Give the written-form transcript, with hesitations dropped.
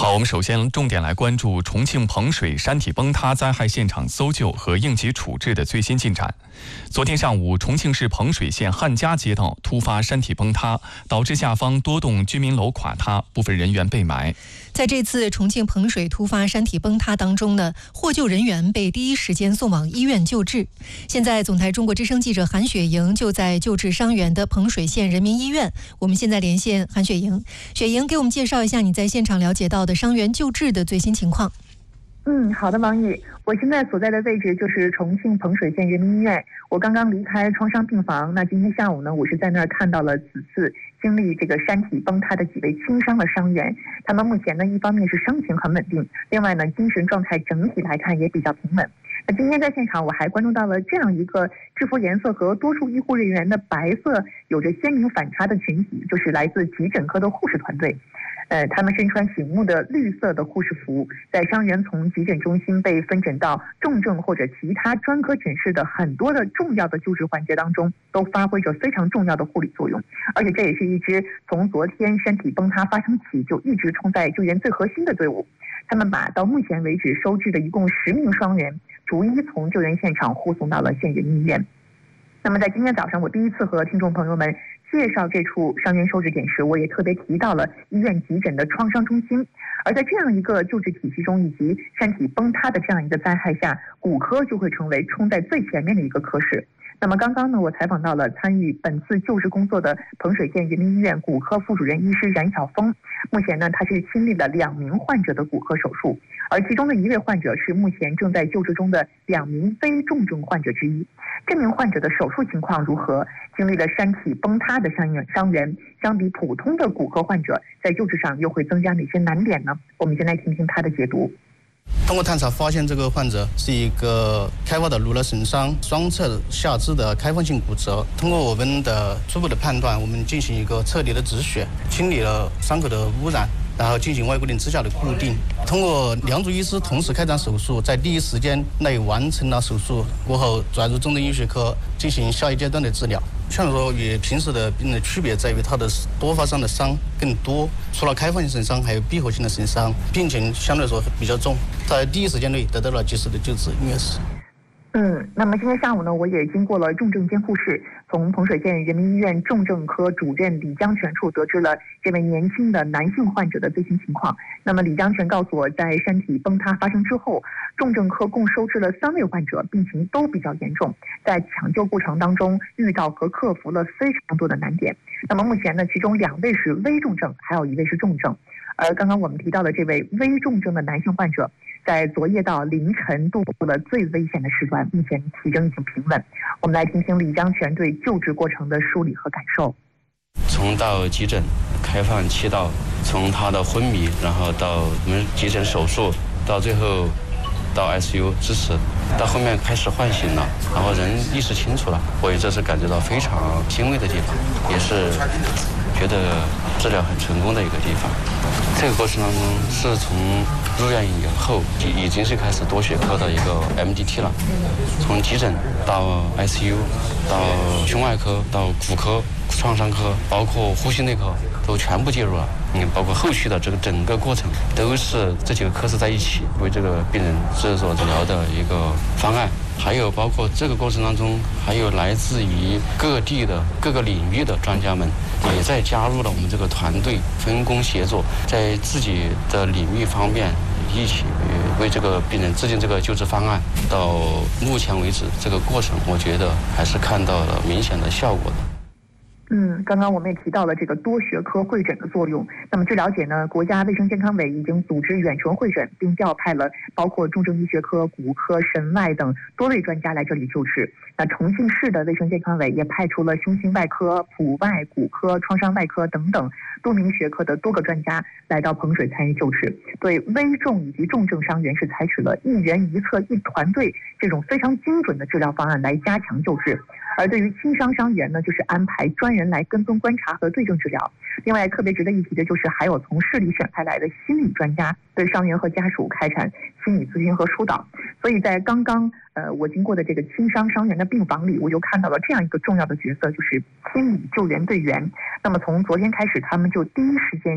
好，我们首先重点来关注重庆彭水山体崩塌灾害现场搜救和应急处置的最新进展。昨天上午，重庆市彭水县汉家街道突发山体崩塌，导致下方多栋居民楼垮塌，部分人员被埋。 在这次重庆彭水突发山体崩塌当中呢，获救人员被第一时间送往医院救治。现在，总台中国之声记者韩雪莹就在救治伤员的彭水县人民医院。我们现在连线韩雪莹，雪莹给我们介绍一下你在现场了解到的伤员救治的最新情况。 好的，王宇，我现在所在的位置就是重庆彭水县人民医院。我刚刚离开创伤病房，那今天下午呢，我是在那儿看到了此次经历这个山体崩塌的几位轻伤的伤员。他们目前呢，一方面是伤情很稳定，另外呢，精神状态整体来看也比较平稳。那今天在现场，我还关注到了这样一个制服颜色和多数医护人员的白色有着鲜明反差的群体，就是来自急诊科的护士团队。他们身穿醒目的绿色的护士服，在伤员从急诊中心被分诊到重症或者其他专科诊室的很多的重要的救治环节当中，都发挥着非常重要的护理作用。而且这也是一支从昨天山体崩塌发生起就一直冲在救援最核心的队伍。他们把到目前为止收治的一共10名伤员逐一从救援现场护送到了县人民医院。那么在今天早上，我第一次和听众朋友们介绍这处伤员收治点时，我也特别提到了医院急诊的创伤中心。而在这样一个救治体系中，以及山体崩塌的这样一个灾害下，骨科就会成为冲在最前面的一个科室。那么刚刚呢，我采访到了参与本次救治工作的彭水县人民医院骨科副主任医师冉晓峰。目前呢，他是亲历了2名患者的骨科手术，而其中的1位患者是目前正在救治中的2名非重症患者之一。这名患者的手术情况如何？经历了山体崩塌的伤员，相比普通的骨科患者，在救治上又会增加哪些难点呢？我们先来听听他的解读。 通过探查发现，这个患者是一个开发的颅内损伤，双侧下肢的开放性骨折。通过我们的初步的判断，我们进行一个彻底的止血，清理了伤口的污染，然后进行外固定支架的固定。通过2组医师同时开展手术，在第一时间内完成了手术过后，转入重症医学科进行下一阶段的治疗。相对说，与平时的病人的区别在于它的多发伤的伤更多，除了开放性损伤，还有闭合性的损伤，病情相对来说比较重，在第一时间内得到了及时的救治，应该是。 那么今天下午呢，我也经过了重症监护室，从彭水县人民医院重症科主任李江全处得知了这位年轻的男性患者的最新情况。那么李江全告诉我，在山体崩塌发生之后，重症科共收治了3位患者，病情都比较严重，在抢救过程当中遇到和克服了非常多的难点。那么目前呢，其中2位是危重症，还有1位是重症。而刚刚我们提到的这位危重症的男性患者，在昨夜到凌晨度过了最危险的时段，目前体征已经平稳。我们来听听李江全对救治过程的梳理和感受。 从到急诊开放气道，从他的昏迷，然后到我们急诊手术，到最后到 ICU 支持，到后面开始唤醒了，然后人意识清楚了，我也这是感觉到非常欣慰的地方，也是觉得治疗很成功的一个地方。这个过程当中是从入院以后已经是开始多学科的一个 MDT 了，从急诊到 ICU， 到胸外科，到骨科、创伤科，包括呼吸内科都全部介入了。包括后续的这个整个过程都是这几个科室在一起为这个病人制作治疗的一个方案。还有包括这个过程当中，还有来自于各地的各个领域的专家们也在加入了我们这个团队，分工协作，在自己的领域方面一起为这个病人制定这个救治方案。到目前为止，这个过程我觉得还是看到了明显的效果的。 刚刚我们也提到了这个多学科会诊的作用。那么据了解呢，国家卫生健康委已经组织远程会诊，并调派了包括重症医学科、骨科、神外等多位专家来这里救治。那重庆市的卫生健康委也派出了胸心外科、普外、骨科、创伤外科等等多名学科的多个专家来到彭水参与救治。对危重以及重症伤员是采取了一人一侧一团队这种非常精准的治疗方案来加强救治。而对于轻伤伤员呢，就是安排专人来跟踪观察和对症治疗。另外特别值得一提的就是还有从市里选派来的心理专家对伤员和家属开展心理咨询和疏导。所以在刚刚我经过的这个轻伤伤员的病房里，我就看到了这样一个重要的角色，就是心理救援队员。那么从昨天开始，他们就第一时间